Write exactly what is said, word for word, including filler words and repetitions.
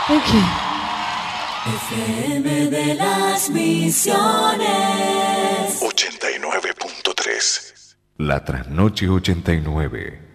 Ok. F M de las Misiones ochenta y nueve punto tres. La Trasnoche ochenta y nueve.